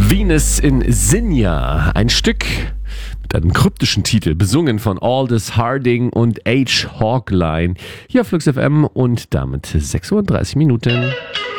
Venus in Sinja, ein Stück mit einem kryptischen Titel, besungen von Aldous Harding und H. Hawkline. Hier auf Flux FM und damit 6:30 Uhr.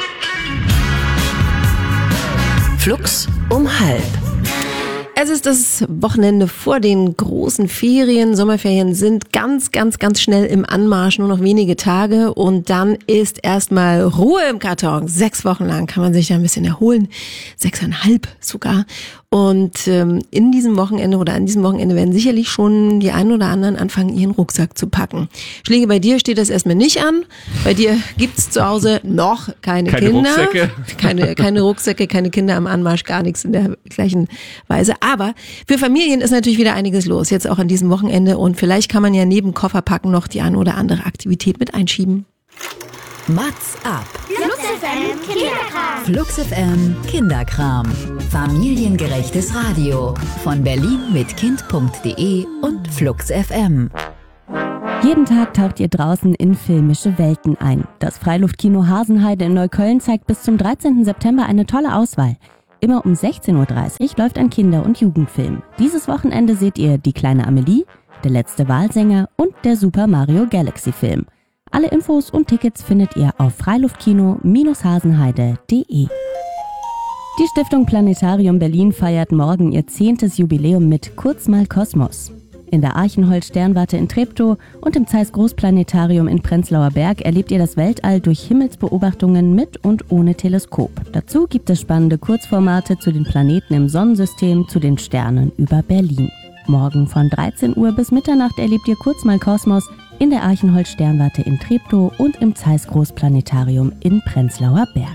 Flux um 12:30. Es ist das Wochenende vor den großen Ferien. Sommerferien sind ganz schnell im Anmarsch, nur noch wenige Tage und dann ist erstmal Ruhe im Karton. 6 Wochen lang kann man sich da ein bisschen erholen, 6,5 sogar. Und an diesem Wochenende werden sicherlich schon die einen oder anderen anfangen, ihren Rucksack zu packen. Schläge, bei dir steht das erstmal nicht an. Bei dir gibt's zu Hause noch keine Kinder. Rucksäcke. Keine Rucksäcke, keine Kinder am Anmarsch, gar nichts in der gleichen Weise. Aber für Familien ist natürlich wieder einiges los, jetzt auch an diesem Wochenende. Und vielleicht kann man ja neben Kofferpacken noch die eine oder andere Aktivität mit einschieben. Mats ab. Flux FM Kinderkram. Flux FM Kinderkram. Familiengerechtes Radio. Von Berlin mit Kind.de und Flux FM. Jeden Tag taucht ihr draußen in filmische Welten ein. Das Freiluftkino Hasenheide in Neukölln zeigt bis zum 13. September eine tolle Auswahl. Immer um 16:30 Uhr läuft ein Kinder- und Jugendfilm. Dieses Wochenende seht ihr Die kleine Amelie, Der letzte Walsänger und der Super Mario Galaxy Film. Alle Infos und Tickets findet ihr auf freiluftkino-hasenheide.de. Die Stiftung Planetarium Berlin feiert morgen ihr 10. Jubiläum mit Kurz mal Kosmos. In der Archenhold-Sternwarte in Treptow und im Zeiss Großplanetarium in Prenzlauer Berg erlebt ihr das Weltall durch Himmelsbeobachtungen mit und ohne Teleskop. Dazu gibt es spannende Kurzformate zu den Planeten im Sonnensystem, zu den Sternen über Berlin. Morgen von 13 Uhr bis Mitternacht erlebt ihr Kurz mal Kosmos in der Archenhold-Sternwarte in Treptow und im Zeiss Großplanetarium in Prenzlauer Berg.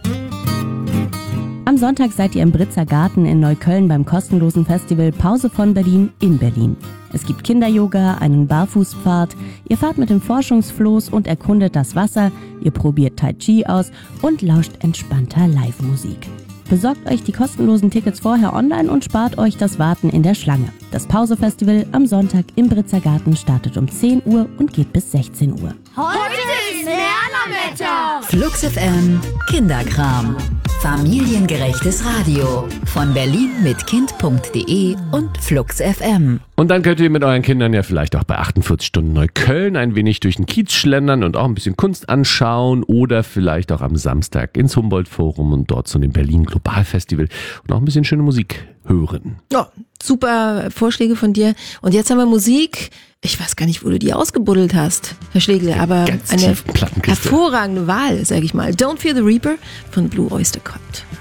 Am Sonntag seid ihr im Britzer Garten in Neukölln beim kostenlosen Festival Pause von Berlin in Berlin. Es gibt Kinder-Yoga, einen Barfußpfad, ihr fahrt mit dem Forschungsfloß und erkundet das Wasser, ihr probiert Tai Chi aus und lauscht entspannter Live-Musik. Besorgt euch die kostenlosen Tickets vorher online und spart euch das Warten in der Schlange. Das Pause-Festival am Sonntag im Britzer Garten startet um 10 Uhr und geht bis 16 Uhr. Heute ist Lernerwetter. Flux FM Kinderkram. Familiengerechtes Radio. Von Berlin mit Kind.de und Flux FM. Und dann könnt ihr mit euren Kindern ja vielleicht auch bei 48 Stunden Neukölln ein wenig durch den Kiez schlendern und auch ein bisschen Kunst anschauen oder vielleicht auch am Samstag ins Humboldt-Forum und dort zu dem Berlin Globalfestival und auch ein bisschen schöne Musik hören. Ja, super Vorschläge von dir. Und jetzt haben wir Musik. Ich weiß gar nicht, wo du die ausgebuddelt hast, Herr Schlegel, aber eine hervorragende Wahl, sag ich mal. Don't Fear the Reaper von Blue Oyster Cult.